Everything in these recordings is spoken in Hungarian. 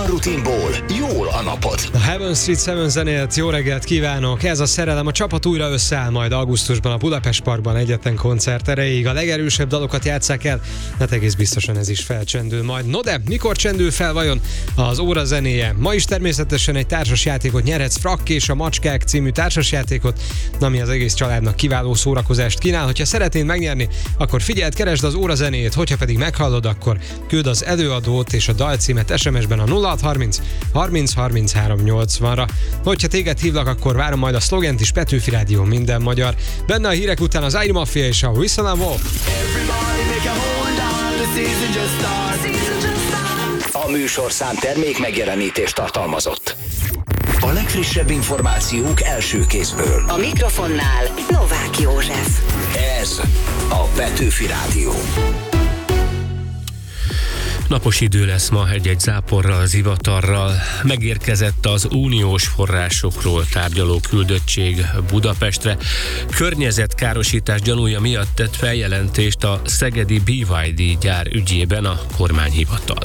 rutinból jól a napod. A Heaven Street 7 zenélt, jó reggelt kívánok! Ez a szerelem, a csapat újra összeáll majd augusztusban a Budapest Parkban egyetlen koncert erejéig. A legerősebb dalokat játsszák el, hát egész biztosan ez is felcsendül majd. No de, mikor csendül fel vajon az óra zenéje? Ma is természetesen egy társasjátékot nyerhetsz, Frakk és a Macskák című társasjátékot, ami az egész családnak kiváló szórakozást kínál. Hogyha szeretnéd megnyerni, akkor figyeld, keresd az óra zenéjét, hogyha pedig meghallod, akkor küld az előadót és a dalcímet SMS-ben a 0630 30 33 80-ra. Hogyha téged hívlak, akkor várom majd a szlogent is, Petőfi Rádió, minden magyar. Benne a hírek után az Air Mafia és a Whistle and Wolf. A műsorszám termék megjelenítést tartalmazott. A legfrissebb információk első kézből. A mikrofonnál Novák József. Ez a Petőfi Rádió. Napos idő lesz ma, egy-egy záporral, zivatarral. Megérkezett az uniós forrásokról tárgyaló küldöttség Budapestre. Környezetkárosítás gyanúja miatt tett feljelentést a szegedi BYD gyár ügyében a kormányhivatal.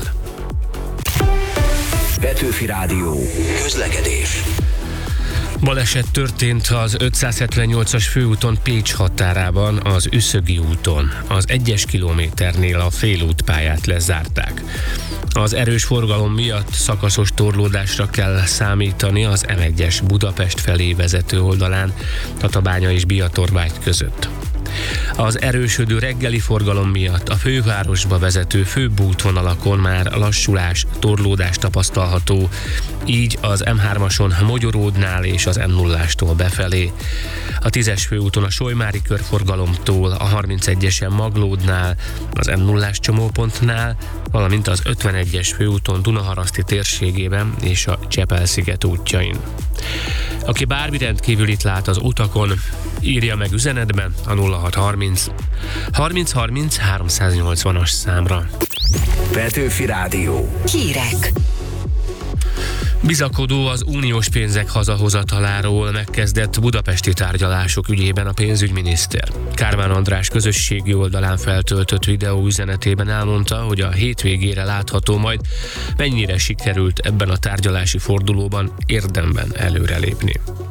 Petőfi Rádió. Közlekedés. Baleset történt az 578-as főúton Pécs határában, az Üszögi úton. Az 1-es kilométernél a félútpályát lezárták. Az erős forgalom miatt szakaszos torlódásra kell számítani az M1-es Budapest felé vezető oldalán, Tatabánya és Biatorvágy között. Az erősödő reggeli forgalom miatt a fővárosba vezető főbb útvonalakon már lassulás, torlódás tapasztalható, így az M3-ason Mogyoródnál és az M0-ástól befelé. A 10-es főúton a Solymári körforgalomtól, a 31-esen Maglódnál, az M0-ás csomópontnál, valamint az 51-es főúton Dunaharaszti térségében és a Csepel-sziget útjain. Aki bármi rendkívülit lát az utakon, írja meg üzenetben a 0630 30 30 380-as számra. Petőfi Rádió. Hírek. Bizakodó az uniós pénzek hazahozataláról megkezdett budapesti tárgyalások ügyében a pénzügyminiszter. Kármán András közösségi oldalán feltöltött videóüzenetében elmondta, hogy a hétvégére látható majd, mennyire sikerült ebben a tárgyalási fordulóban érdemben előrelépni.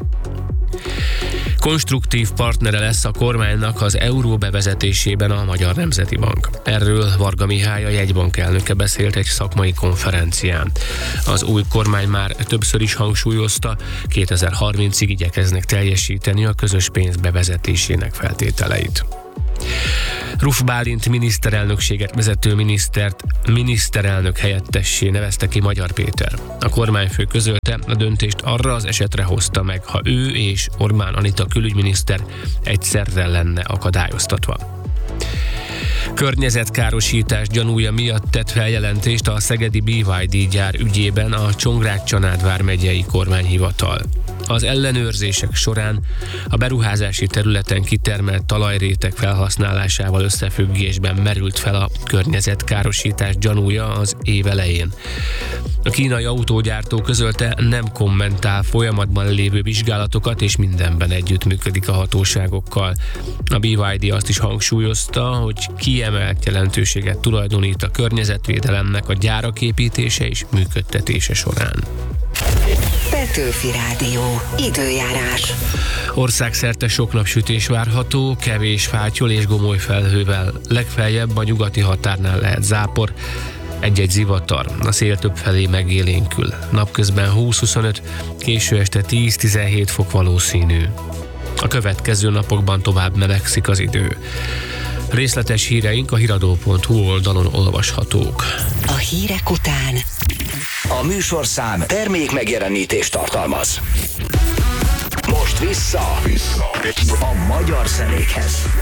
Konstruktív partnere lesz a kormánynak az euró bevezetésében a Magyar Nemzeti Bank. Erről Varga Mihály, a jegybank elnöke beszélt egy szakmai konferencián. Az új kormány már többször is hangsúlyozta, 2030-ig igyekeznek teljesíteni a közös pénz bevezetésének feltételeit. Ruf Bálint miniszterelnökséget vezető miniszterelnök helyettessé nevezte ki Magyar Péter. A kormányfő közölte, a döntést arra az esetre hozta meg, ha ő és Orbán Anita külügyminiszter egyszerre lenne akadályoztatva. Környezetkárosítás gyanúja miatt tett feljelentést a szegedi BYD gyár ügyében a Csongrád-Csanád vármegyei kormányhivatal. Az ellenőrzések során a beruházási területen kitermelt talajréteg felhasználásával összefüggésben merült fel a környezetkárosítás gyanúja az év elején. A kínai autógyártó közölte, nem kommentál folyamatban lévő vizsgálatokat és mindenben együttműködik a hatóságokkal. A BYD azt is hangsúlyozta, hogy kiemelt jelentőséget tulajdonít a környezetvédelemnek a gyárak építése és működtetése során. Petőfi Rádió. Időjárás. Országszerte sok napsütés várható, kevés fátyol és gomoly felhővel. Legfeljebb a nyugati határnál lehet zápor, egy-egy zivatar. A szél többfelé megélénkül. Napközben 20-25, késő este 10-17 fok valószínű. A következő napokban tovább melegszik az idő. Részletes híreink a hiradó.hu oldalon olvashatók. A hírek után A műsorszám termék megjelenítést tartalmaz. Most vissza a magyar zenékhez.